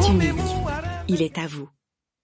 minute unique. Il est à vous.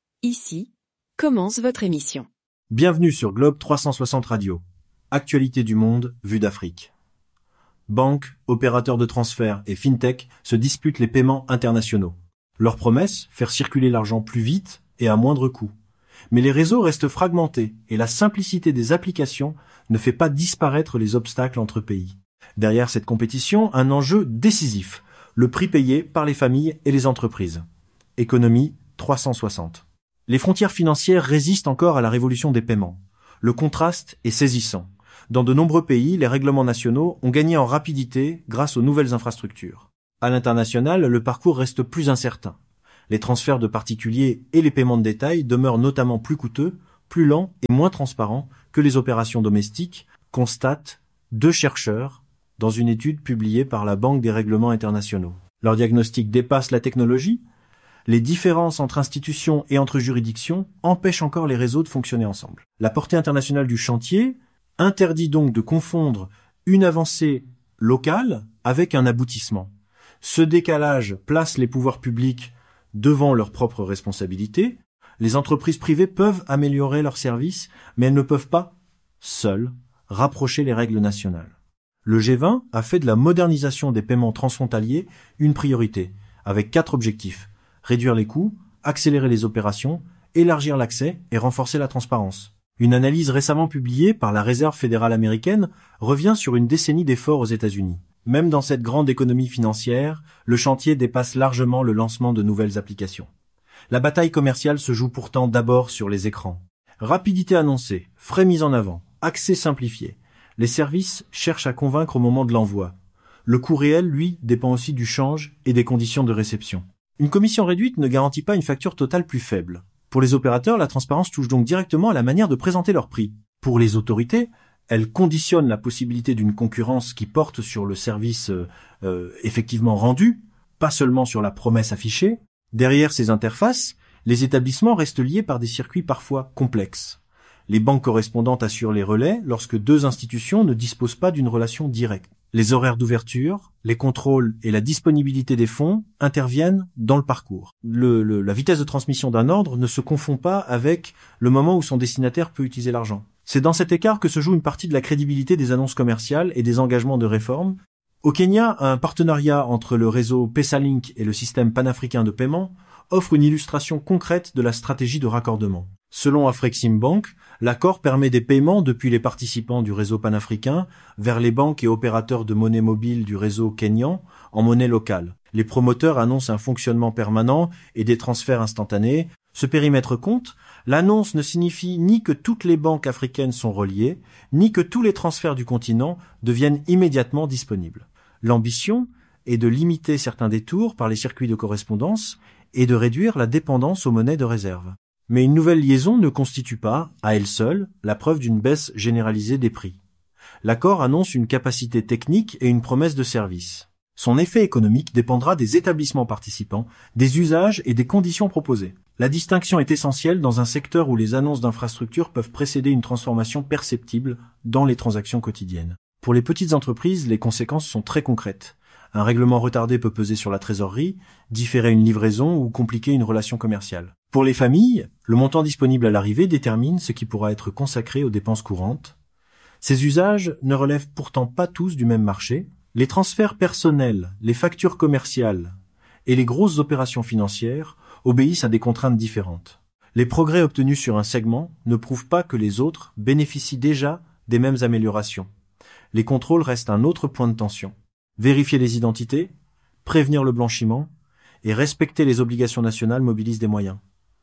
Ici commence votre émission. Bienvenue sur Globe 360 Radio. Actualité du monde, vue d'Afrique. Banques, opérateurs de transfert et fintech se disputent les paiements internationaux. Leur promesse, faire circuler l'argent plus vite et à moindre coût. Mais les réseaux restent fragmentés et la simplicité des applications ne fait pas disparaître les obstacles entre pays. Derrière cette compétition, un enjeu décisif, le prix payé par les familles et les entreprises. Économie 360. Les frontières financières résistent encore à la révolution des paiements. Le contraste est saisissant. Dans de nombreux pays, les règlements nationaux ont gagné en rapidité grâce aux nouvelles infrastructures. À l'international, le parcours reste plus incertain. Les transferts de particuliers et les paiements de détail demeurent notamment plus coûteux, plus lents et moins transparents que les opérations domestiques, constatent 2 chercheurs dans une étude publiée par la Banque des règlements internationaux. Leur diagnostic dépasse la technologie. Les différences entre institutions et entre juridictions empêchent encore les réseaux de fonctionner ensemble. La portée internationale du chantier interdit donc de confondre une avancée locale avec un aboutissement. Ce décalage place les pouvoirs publics devant leurs propres responsabilités. Les entreprises privées peuvent améliorer leurs services, mais elles ne peuvent pas, seules, rapprocher les règles nationales. Le G20 a fait de la modernisation des paiements transfrontaliers une priorité, avec 4 objectifs. Réduire les coûts, accélérer les opérations, élargir l'accès et renforcer la transparence. Une analyse récemment publiée par la Réserve fédérale américaine revient sur une décennie d'efforts aux États-Unis. Même dans cette grande économie financière, le chantier dépasse largement le lancement de nouvelles applications. La bataille commerciale se joue pourtant d'abord sur les écrans. Rapidité annoncée, frais mis en avant, accès simplifié. Les services cherchent à convaincre au moment de l'envoi. Le coût réel, lui, dépend aussi du change et des conditions de réception. Une commission réduite ne garantit pas une facture totale plus faible. Pour les opérateurs, la transparence touche donc directement à la manière de présenter leur prix. Pour les autorités, elle conditionne la possibilité d'une concurrence qui porte sur le service effectivement rendu, pas seulement sur la promesse affichée. Derrière ces interfaces, les établissements restent liés par des circuits parfois complexes. Les banques correspondantes assurent les relais lorsque 2 institutions ne disposent pas d'une relation directe. Les horaires d'ouverture, les contrôles et la disponibilité des fonds interviennent dans le parcours. La vitesse de transmission d'un ordre ne se confond pas avec le moment où son destinataire peut utiliser l'argent. C'est dans cet écart que se joue une partie de la crédibilité des annonces commerciales et des engagements de réforme. Au Kenya, un partenariat entre le réseau Pesalink et le système panafricain de paiement offre une illustration concrète de la stratégie de raccordement. Selon Afreximbank, l'accord permet des paiements depuis les participants du réseau panafricain vers les banques et opérateurs de monnaie mobile du réseau kényan en monnaie locale. Les promoteurs annoncent un fonctionnement permanent et des transferts instantanés. Ce périmètre compte, l'annonce ne signifie ni que toutes les banques africaines sont reliées, ni que tous les transferts du continent deviennent immédiatement disponibles. L'ambition est de limiter certains détours par les circuits de correspondance et de réduire la dépendance aux monnaies de réserve. Mais une nouvelle liaison ne constitue pas, à elle seule, la preuve d'une baisse généralisée des prix. L'accord annonce une capacité technique et une promesse de service. Son effet économique dépendra des établissements participants, des usages et des conditions proposées. La distinction est essentielle dans un secteur où les annonces d'infrastructures peuvent précéder une transformation perceptible dans les transactions quotidiennes. Pour les petites entreprises, les conséquences sont très concrètes. Un règlement retardé peut peser sur la trésorerie, différer une livraison ou compliquer une relation commerciale. Pour les familles, le montant disponible à l'arrivée détermine ce qui pourra être consacré aux dépenses courantes. Ces usages ne relèvent pourtant pas tous du même marché. Les transferts personnels, les factures commerciales et les grosses opérations financières obéissent à des contraintes différentes. Les progrès obtenus sur un segment ne prouvent pas que les autres bénéficient déjà des mêmes améliorations. Les contrôles restent un autre point de tension. Vérifier les identités, prévenir le blanchiment et respecter les obligations nationales mobilisent des moyens.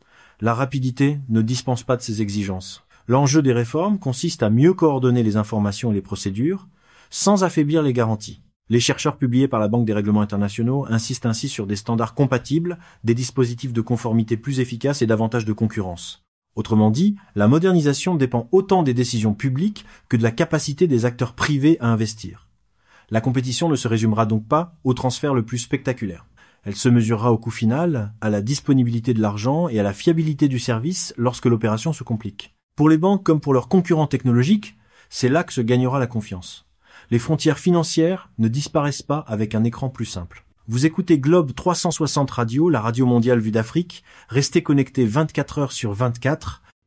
La rapidité ne dispense pas de ces exigences. L'enjeu des réformes consiste à mieux coordonner les informations et les procédures, sans affaiblir les garanties. Les chercheurs publiés par la Banque des règlements internationaux insistent ainsi sur des standards compatibles, des dispositifs de conformité plus efficaces et davantage de concurrence. Autrement dit, la modernisation dépend autant des décisions publiques que de la capacité des acteurs privés à investir. La compétition ne se résumera donc pas au transfert le plus spectaculaire. Elle se mesurera au coût final, à la disponibilité de l'argent et à la fiabilité du service lorsque l'opération se complique. Pour les banques comme pour leurs concurrents technologiques, c'est là que se gagnera la confiance. Les frontières financières ne disparaissent pas avec un écran plus simple. Vous écoutez Globe 360 Radio, la radio mondiale vue d'Afrique. Restez connectés 24 heures sur 24